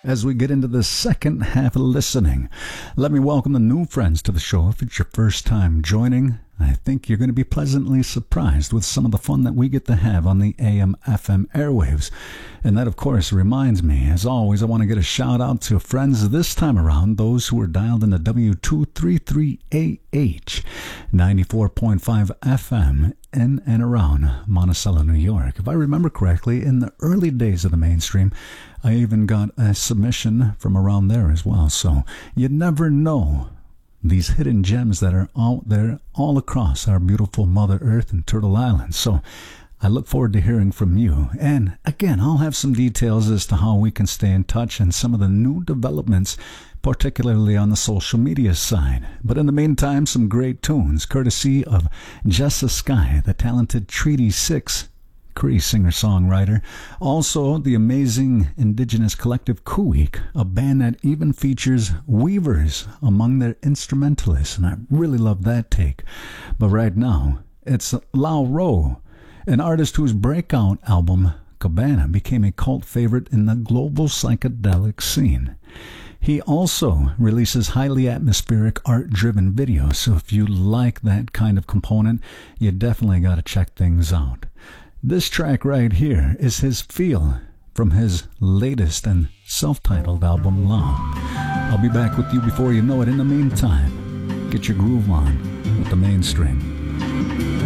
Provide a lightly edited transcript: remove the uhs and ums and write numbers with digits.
As we get into the second half of listening, let me welcome the new friends to the show. If it's your first time joining, I think you're going to be pleasantly surprised with some of the fun that we get to have on the AM/FM airwaves. And that, of course, reminds me, as always, I want to get a shout out to friends this time around, those who are dialed into W233AH, 94.5 FM in and around Monticello, New York. If I remember correctly, in the early days of the mainstream, I even got a submission from around there as well. So you never know these hidden gems that are out there all across our beautiful Mother Earth and Turtle Island. So I look forward to hearing from you. And again, I'll have some details as to how we can stay in touch and some of the new developments, particularly on the social media side. But in the meantime, some great tunes, courtesy of Jessa Sky, the talented Treaty 6 Cree singer-songwriter. Also, the amazing indigenous collective Kuweek, a band that even features weavers among their instrumentalists, and I really love that take. But right now, it's Lao Ro, an artist whose breakout album, Cabana, became a cult favorite in the global psychedelic scene. He also releases highly atmospheric, art-driven videos, so if you like that kind of component, you definitely got to check things out. This track right here is his Feel from his latest and self-titled album, Lao. I'll be back with you before you know it. In the meantime, get your groove on with the mainstream.